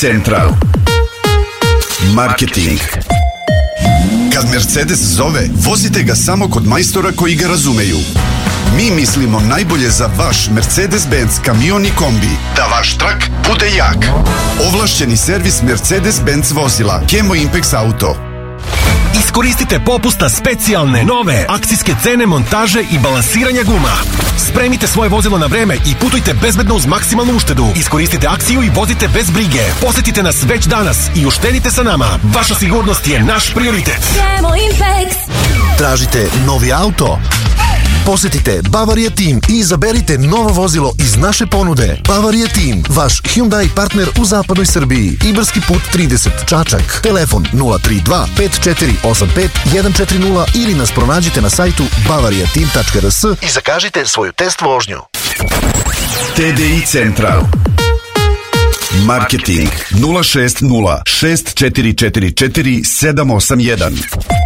Central. Marketing. Kad Mercedes zove, vozite ga samo kod majstora koji ga razumeju. Mi mislimo najbolje za vaš Mercedes-Benz kamion i kombi. Da vaš trak bude jak. Ovlašćeni servis Mercedes-Benz vozila Kemo Impex Auto. Iskoristite popust na specijalne, nove akcijske cene montaže i balansiranja guma. Spremite svoje vozilo na vreme i putujte bezbedno uz maksimalnu uštedu. Iskoristite akciju i vozite bez brige. Posetite nas već danas i uštedite sa nama. Vaša sigurnost je naš prioritet. Kemo Impex. Tražite novi auto? Posetite Bavaria Team i izaberite novo vozilo iz naše ponude. Bavaria Team, vaš Hyundai partner u zapadnoj Srbiji. Ibarski put 30 Čačak. Telefon 032 5485 140 ili nas pronađite na sajtu bavariateam.rs i zakažite svoju test vožnju. TDI Central. Marketing 060 6444 781.